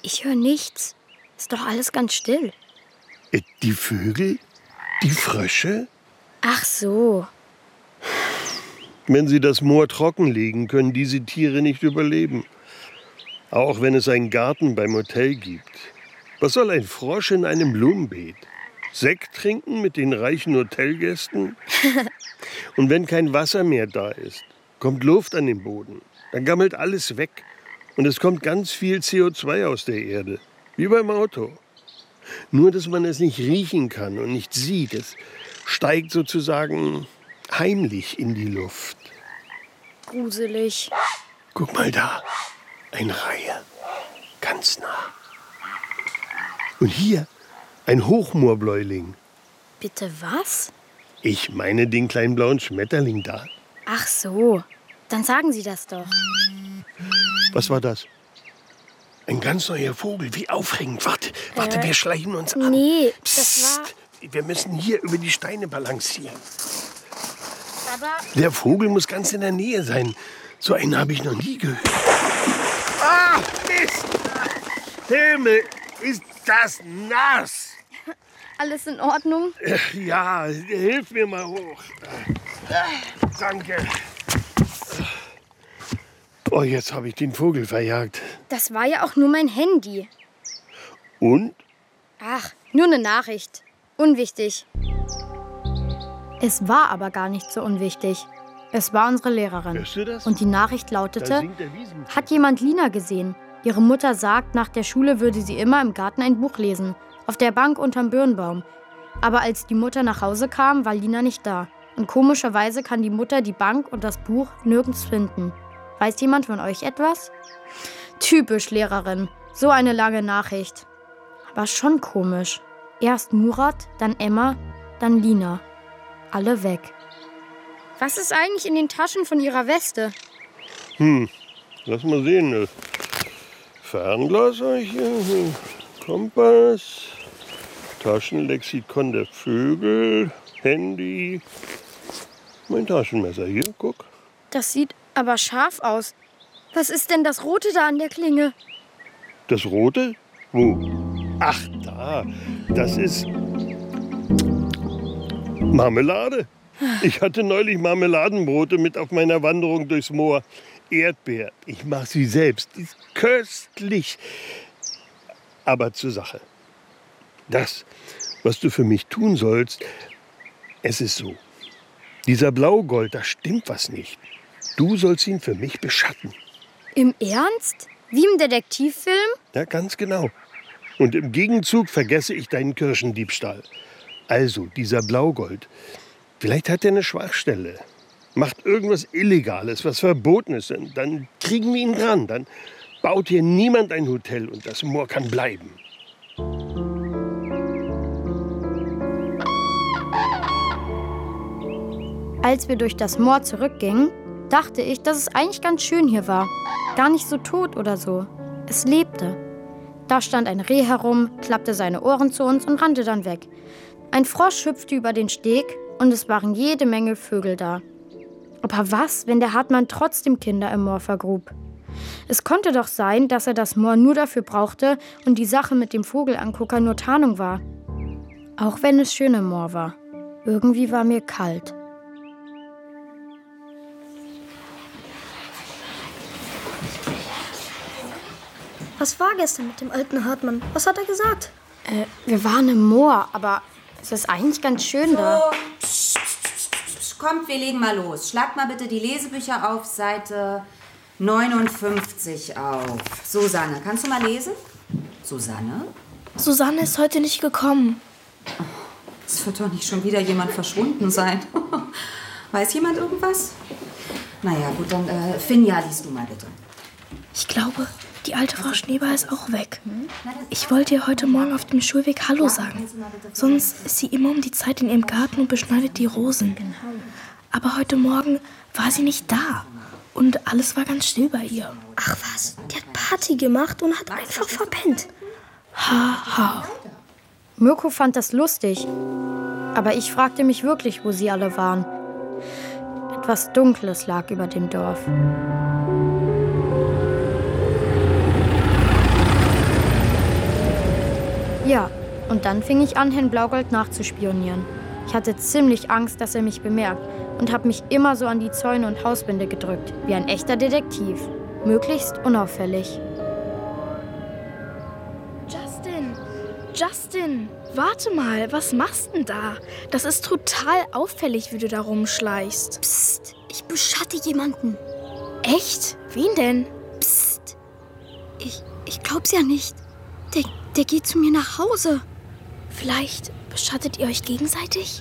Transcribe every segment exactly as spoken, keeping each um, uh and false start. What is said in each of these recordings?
Ich höre nichts. Ist doch alles ganz still. Äh, Die Vögel? Die Frösche? Ach so. Wenn sie das Moor trockenlegen, können diese Tiere nicht überleben. Auch wenn es einen Garten beim Hotel gibt. Was soll ein Frosch in einem Blumenbeet? Sekt trinken mit den reichen Hotelgästen? Und wenn kein Wasser mehr da ist, kommt Luft an den Boden. Dann gammelt alles weg. Und es kommt ganz viel C O zwei aus der Erde. Wie beim Auto. Nur, dass man es nicht riechen kann und nicht sieht. Es steigt sozusagen heimlich in die Luft. Gruselig. Guck mal da. Eine Reihe. Ganz nah. Und hier ein Hochmoorbläuling. Bitte was? Ich meine den kleinen blauen Schmetterling da. Ach so. Dann sagen Sie das doch. Was war das? Ein ganz neuer Vogel. Wie aufregend. Warte, warte, Äh, wir schleichen uns an. Nee, Psst, das war... wir müssen hier über die Steine balancieren. Aber... Der Vogel muss ganz in der Nähe sein. So einen habe ich noch nie gehört. Ah, Mist! Himmel, ist das nass! Alles in Ordnung? Äh, Ja, hilf mir mal hoch. Äh, Danke. Oh, jetzt habe ich den Vogel verjagt. Das war ja auch nur mein Handy. Und? Ach, nur eine Nachricht. Unwichtig. Es war aber gar nicht so unwichtig. Es war unsere Lehrerin. Hörst du das? Und die Nachricht Da lautete, singt der Wiesenchor. hat jemand Lina gesehen? Ihre Mutter sagt, nach der Schule würde sie immer im Garten ein Buch lesen. Auf der Bank unterm Birnbaum. Aber als die Mutter nach Hause kam, war Lina nicht da. Und komischerweise kann die Mutter die Bank und das Buch nirgends finden. Weiß jemand von euch etwas? Typisch Lehrerin. So eine lange Nachricht. Aber schon komisch. Erst Murat, dann Emma, dann Lina. Alle weg. Was ist eigentlich in den Taschen von ihrer Weste? Hm, lass mal sehen. Fernglas habe ich hier. Hm, Kompass. Taschenlexikon der Vögel. Handy. Mein Taschenmesser hier, guck. Das sieht aber scharf aus. Was ist denn das Rote da an der Klinge? Das Rote? Wo? Ach, da. Das ist Marmelade. Ich hatte neulich Marmeladenbrote mit auf meiner Wanderung durchs Moor. Erdbeer. Ich mache sie selbst. Die ist köstlich. Aber zur Sache. Das, was du für mich tun sollst, es ist so. Dieser Blaugold, da stimmt was nicht. Du sollst ihn für mich beschatten. Im Ernst? Wie im Detektivfilm? Ja, ganz genau. Und im Gegenzug vergesse ich deinen Kirschendiebstahl. Also, dieser Blaugold. Vielleicht hat er eine Schwachstelle. Macht irgendwas Illegales, was Verbotenes. Und dann kriegen wir ihn dran. Dann baut hier niemand ein Hotel und das Moor kann bleiben. Als wir durch das Moor zurückgingen, dachte ich, dass es eigentlich ganz schön hier war. Gar nicht so tot oder so. Es lebte. Da stand ein Reh herum, klappte seine Ohren zu uns und rannte dann weg. Ein Frosch hüpfte über den Steg und es waren jede Menge Vögel da. Aber was, wenn der Hartmann trotzdem Kinder im Moor vergrub? Es konnte doch sein, dass er das Moor nur dafür brauchte und die Sache mit dem Vogelangucker nur Tarnung war. Auch wenn es schön im Moor war. Irgendwie war mir kalt. Was war gestern mit dem alten Hartmann? Was hat er gesagt? Äh, wir waren im Moor, aber es ist eigentlich ganz schön da. So, kommt, wir legen mal los. Schlagt mal bitte die Lesebücher auf Seite neunundfünfzig auf. Susanne, kannst du mal lesen? Susanne? Susanne ist heute nicht gekommen. Es wird doch nicht schon wieder jemand verschwunden sein. Weiß jemand irgendwas? Naja, gut, dann äh, Finja, liest du mal bitte. Ich glaube, die alte Frau Schneeball ist auch weg. Ich wollte ihr heute Morgen auf dem Schulweg Hallo sagen. Sonst ist sie immer um die Zeit in ihrem Garten und beschneidet die Rosen. Aber heute Morgen war sie nicht da. Und alles war ganz still bei ihr. Ach was, die hat Party gemacht und hat einfach verpennt. Ha, ha. Mirko fand das lustig. Aber ich fragte mich wirklich, wo sie alle waren. Etwas Dunkles lag über dem Dorf. Ja, und dann fing ich an, Herrn Blaugold nachzuspionieren. Ich hatte ziemlich Angst, dass er mich bemerkt und habe mich immer so an die Zäune und Hauswände gedrückt, wie ein echter Detektiv. Möglichst unauffällig. Justin, Justin, warte mal, was machst denn da? Das ist total auffällig, wie du da rumschleichst. Psst, ich beschatte jemanden. Echt? Wen denn? Psst, ich, ich glaub's ja nicht. Der, der geht zu mir nach Hause. Vielleicht beschattet ihr euch gegenseitig?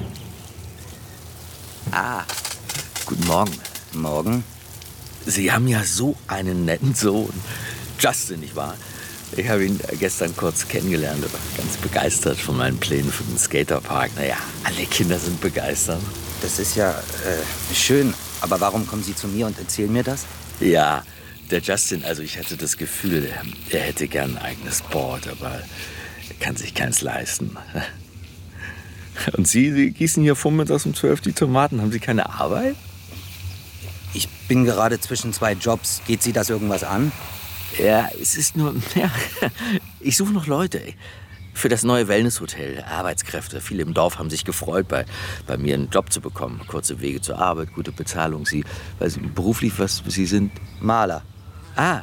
Ah, guten Morgen. Morgen? Sie haben ja so einen netten Sohn. Justin, nicht wahr? Ich habe ihn gestern kurz kennengelernt und war ganz begeistert von meinen Plänen für den Skaterpark. Naja, alle Kinder sind begeistert. Das ist ja äh, schön. Aber warum kommen Sie zu mir und erzählen mir das? Ja, der Justin, also ich hatte das Gefühl, er hätte gern ein eigenes Board, aber er kann sich keins leisten. Und Sie, Sie gießen hier vormittags um zwölf die Tomaten. Haben Sie keine Arbeit? Ich bin gerade zwischen zwei Jobs. Geht Sie das irgendwas an? Ja, es ist nur... Ja, ich suche noch Leute für das neue Wellnesshotel. Arbeitskräfte. Viele im Dorf haben sich gefreut, bei, bei mir einen Job zu bekommen. Kurze Wege zur Arbeit, gute Bezahlung. Sie, weil Sie beruflich, was Sie sind? Maler. Ah,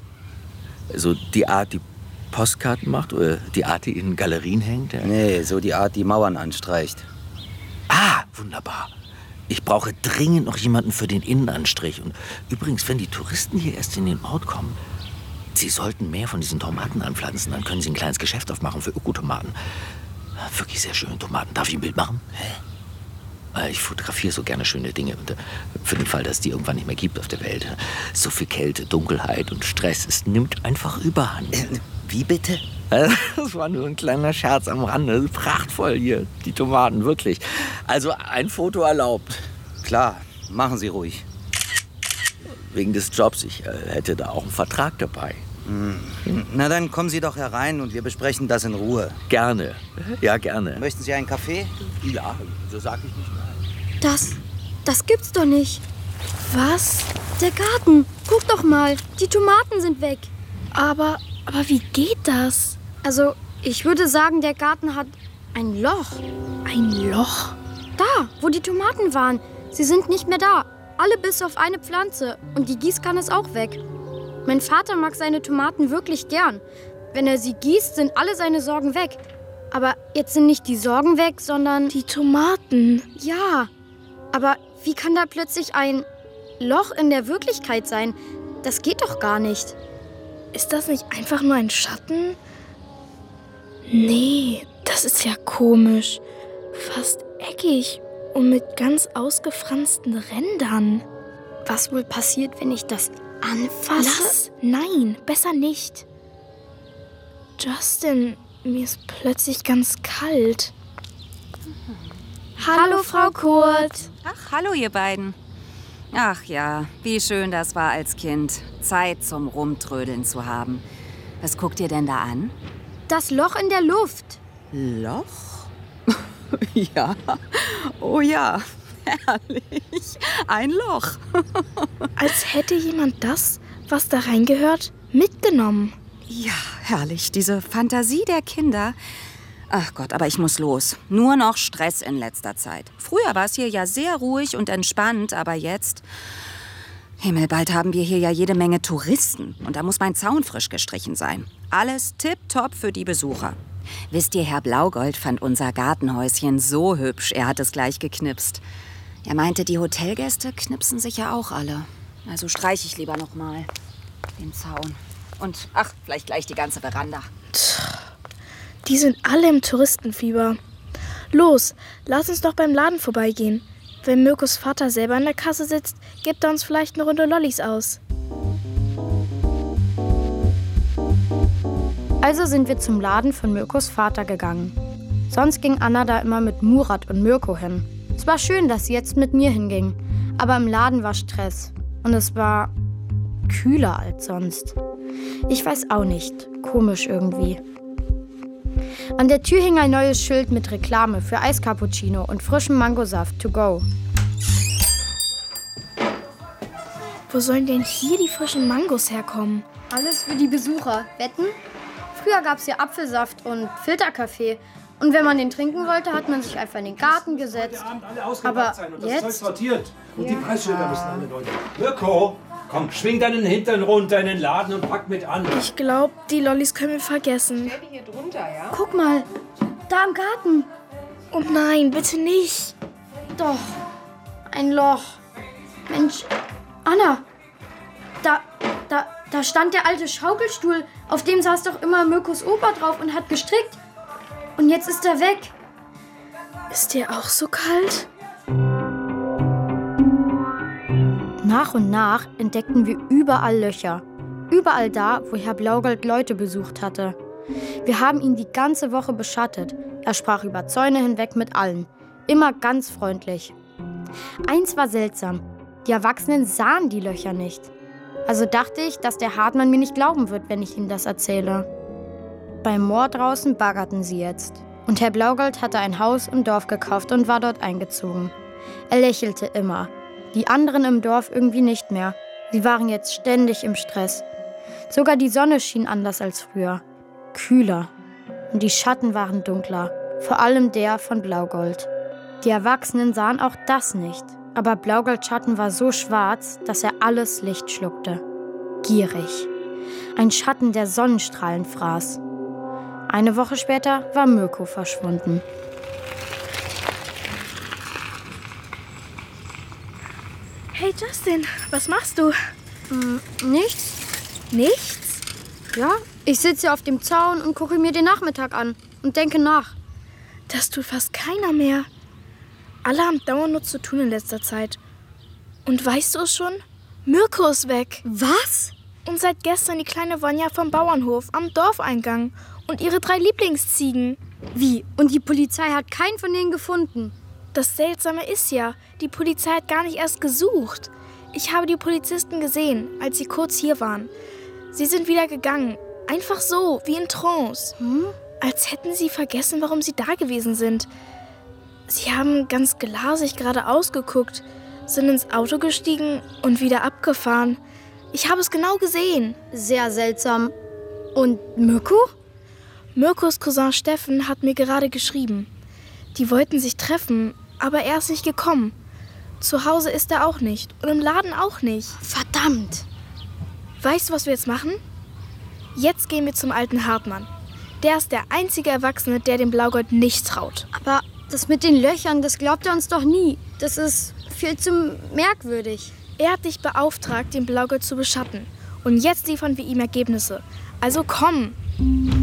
so die Art, die Postkarten macht oder die Art, die in Galerien hängt? Ja. Nee, so die Art, die Mauern anstreicht. Ah, wunderbar. Ich brauche dringend noch jemanden für den Innenanstrich. Und übrigens, wenn die Touristen hier erst in den Ort kommen, Sie sollten mehr von diesen Tomaten anpflanzen. Dann können Sie ein kleines Geschäft aufmachen für Ökotomaten. Wirklich sehr schöne Tomaten. Darf ich ein Bild machen? Hä? Ich fotografiere so gerne schöne Dinge. Und für den Fall, dass es die irgendwann nicht mehr gibt auf der Welt. So viel Kälte, Dunkelheit und Stress. Es nimmt einfach Überhand. Äh, wie bitte? Das war nur ein kleiner Scherz am Rande. Prachtvoll hier, die Tomaten, wirklich. Also ein Foto erlaubt. Klar, machen Sie ruhig. Wegen des Jobs, ich äh, hätte da auch einen Vertrag dabei. Hm. Na, dann kommen Sie doch herein und wir besprechen das in Ruhe. Gerne, ja gerne. Möchten Sie einen Kaffee? Ja, so sag ich nicht nein. Das, das gibt's doch nicht. Was? Der Garten, guck doch mal, die Tomaten sind weg. Aber, aber wie geht das? Also, ich würde sagen, der Garten hat ein Loch. Ein Loch? Da, wo die Tomaten waren. Sie sind nicht mehr da. Alle bis auf eine Pflanze. Und die Gießkanne ist auch weg. Mein Vater mag seine Tomaten wirklich gern. Wenn er sie gießt, sind alle seine Sorgen weg. Aber jetzt sind nicht die Sorgen weg, sondern... Die Tomaten. Ja, aber wie kann da plötzlich ein Loch in der Wirklichkeit sein? Das geht doch gar nicht. Ist das nicht einfach nur ein Schatten? Nee, das ist ja komisch. Fast eckig und mit ganz ausgefransten Rändern. Was wohl passiert, wenn ich das anfasse? Lass! Nein, besser nicht. Justin, mir ist plötzlich ganz kalt. Hallo, Hallo Frau Kurt. Ach, hallo ihr beiden. Ach ja, wie schön das war als Kind, Zeit zum Rumtrödeln zu haben. Was guckt ihr denn da an? Das Loch in der Luft. Loch? Ja, oh ja, herrlich, ein Loch. Als hätte jemand das, was da reingehört, mitgenommen. Ja, herrlich, diese Fantasie der Kinder. Ach Gott, aber ich muss los. Nur noch Stress in letzter Zeit. Früher war es hier ja sehr ruhig und entspannt, aber jetzt... Himmel, bald haben wir hier ja jede Menge Touristen. Und da muss mein Zaun frisch gestrichen sein. Alles tipptopp für die Besucher. Wisst ihr, Herr Blaugold fand unser Gartenhäuschen so hübsch, er hat es gleich geknipst. Er meinte, die Hotelgäste knipsen sich ja auch alle. Also streiche ich lieber noch mal den Zaun. Und, ach, vielleicht gleich die ganze Veranda. Die sind alle im Touristenfieber. Los, lass uns doch beim Laden vorbeigehen. Wenn Mirkos Vater selber an der Kasse sitzt, gibt er uns vielleicht eine Runde Lollis aus. Also sind wir zum Laden von Mirkos Vater gegangen. Sonst ging Anna da immer mit Murat und Mirko hin. Es war schön, dass sie jetzt mit mir hinging. Aber im Laden war Stress. Und es war kühler als sonst. Ich weiß auch nicht. Komisch irgendwie. An der Tür hing ein neues Schild mit Reklame für Eiscappuccino und frischem Mangosaft to go. Wo sollen denn hier die frischen Mangos herkommen? Alles für die Besucher. Wetten? Früher gab es hier Apfelsaft und Filterkaffee. Und wenn man den trinken wollte, hat man sich einfach in den Garten gesetzt. Aber jetzt? Sortiert. Und die Preisschilder müssen alle neu. Mirko, komm, schwing deinen Hintern runter in den Laden und pack mit an. Ich glaube, die Lollis können wir vergessen. Hier drunter, ja? Guck mal, da im Garten. Oh nein, bitte nicht. Doch, ein Loch. Mensch, Anna, da, da, da stand der alte Schaukelstuhl. Auf dem saß doch immer Mirkos Opa drauf und hat gestrickt. Und jetzt ist er weg. Ist dir auch so kalt? Nach und nach entdeckten wir überall Löcher. Überall da, wo Herr Blaugold Leute besucht hatte. Wir haben ihn die ganze Woche beschattet. Er sprach über Zäune hinweg mit allen. Immer ganz freundlich. Eins war seltsam. Die Erwachsenen sahen die Löcher nicht. Also dachte ich, dass der Hartmann mir nicht glauben wird, wenn ich ihm das erzähle. Beim Moor draußen baggerten sie jetzt. Und Herr Blaugold hatte ein Haus im Dorf gekauft und war dort eingezogen. Er lächelte immer. Die anderen im Dorf irgendwie nicht mehr. Sie waren jetzt ständig im Stress. Sogar die Sonne schien anders als früher. Kühler. Und die Schatten waren dunkler. Vor allem der von Blaugold. Die Erwachsenen sahen auch das nicht. Aber Blaugolds Schatten war so schwarz, dass er alles Licht schluckte. Gierig. Ein Schatten, der Sonnenstrahlen fraß. Eine Woche später war Mirko verschwunden. Hey Justin, was machst du? Hm, nichts. Nichts? Ja, ich sitze auf dem Zaun und gucke mir den Nachmittag an und denke nach. Das tut fast keiner mehr. Alle haben dauernd nur zu tun in letzter Zeit. Und weißt du es schon? Mirko ist weg. Was? Und seit gestern die kleine Vanja vom Bauernhof am Dorfeingang. Und ihre drei Lieblingsziegen. Wie? Und die Polizei hat keinen von denen gefunden? Das Seltsame ist ja, die Polizei hat gar nicht erst gesucht. Ich habe die Polizisten gesehen, als sie kurz hier waren. Sie sind wieder gegangen. Einfach so, wie in Trance. Hm? Als hätten sie vergessen, warum sie da gewesen sind. Sie haben ganz glasig geradeaus geguckt, sind ins Auto gestiegen und wieder abgefahren. Ich habe es genau gesehen. Sehr seltsam. Und Mirko? Mirkos Cousin Steffen hat mir gerade geschrieben. Die wollten sich treffen, aber er ist nicht gekommen. Zu Hause ist er auch nicht und im Laden auch nicht. Verdammt! Weißt du, was wir jetzt machen? Jetzt gehen wir zum alten Hartmann. Der ist der einzige Erwachsene, der dem Blaugold nicht traut. Aber das mit den Löchern, das glaubt er uns doch nie. Das ist viel zu merkwürdig. Er hat dich beauftragt, den Blaugold zu beschatten. Und jetzt liefern wir ihm Ergebnisse. Also komm!